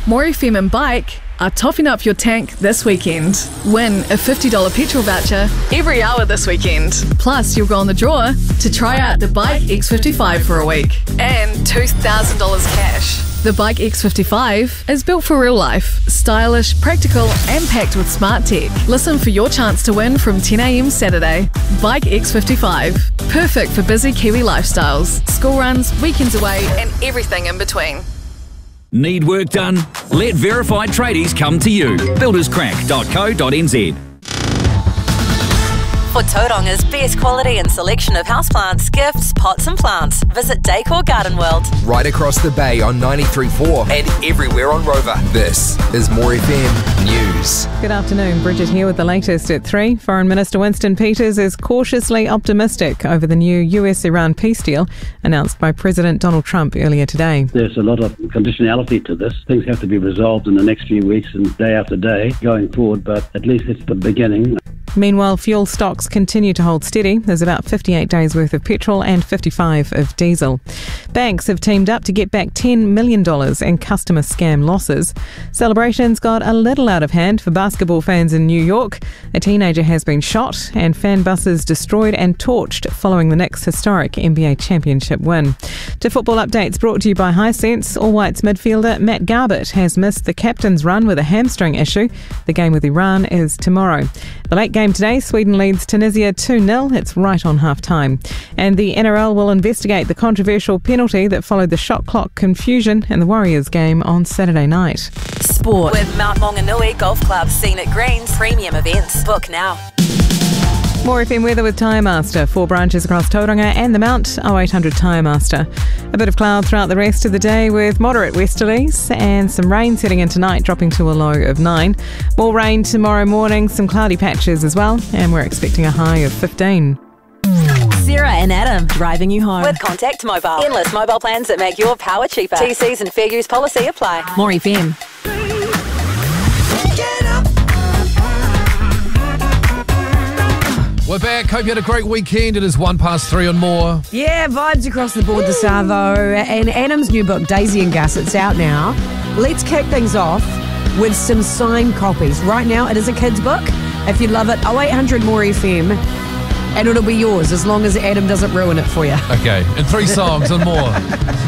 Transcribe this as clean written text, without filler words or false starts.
More FM and Bike are topping up your tank this weekend. Win a $50 petrol voucher every hour this weekend. Plus, you'll go on the draw to try out the Bike X55 for a week and $2,000 cash. The Bike X55 is built for real life, stylish, practical and packed with smart tech. Listen for your chance to win from 10 a.m. Saturday. Bike X55. Perfect for busy Kiwi lifestyles, school runs, weekends away and everything in between. Need work done? Let Verified Tradies come to you. builderscrack.co.nz. For Tauranga's best quality and selection of houseplants, gifts, pots and plants, visit Decor Garden World. Right across the bay on 93.4 and everywhere on Rover. This is More FM News. Good afternoon, Bridget here with the latest at 3. Foreign Minister Winston Peters is cautiously optimistic over the new US-Iran peace deal announced by President Donald Trump earlier today. There's a lot of conditionality to this. Things have to be resolved in the next few weeks and day after day going forward, but at least it's the beginning. Meanwhile, fuel stocks continue to hold steady. There's about 58 days worth of petrol and 55 of diesel. Banks have teamed up to get back $10 million in customer scam losses. Celebrations got a little out of hand for basketball fans in New York. A teenager has been shot and fan buses destroyed and torched following the Knicks' historic NBA championship win. To football updates brought to you by Hisense, All Whites midfielder Matt Garbutt has missed the captain's run with a hamstring issue. The game with Iran is tomorrow. The late game today, Sweden leads Tunisia 2-0. It's right on half-time. And the NRL will investigate the controversial penalty that followed the shot clock confusion in the Warriors game on Saturday night. Sport with Mount Maunganui Golf Club, Scenic Greens, premium events. Book now. More FM weather with Tyre Master. 4 branches across Tauranga and the Mount. 0800 Tyre Master. A bit of cloud throughout the rest of the day with moderate westerlies and some rain setting in tonight, dropping to a low of 9. More rain tomorrow morning, some cloudy patches as well, and we're expecting a high of 15. Sarah and Adam, driving you home with Contact Mobile. Endless mobile plans that make your power cheaper. TCs and fair use policy apply. More FM. We're back. Hope you had a great weekend. It is 3:01 on More. Yeah, vibes across the board this hour though. And Adam's new book, Daisy and Gus, it's out now. Let's kick things off with some signed copies. Right now, it is a kid's book. If you love it, 0800 More FM, and it'll be yours as long as Adam doesn't ruin it for you. Okay, and 3 songs and more.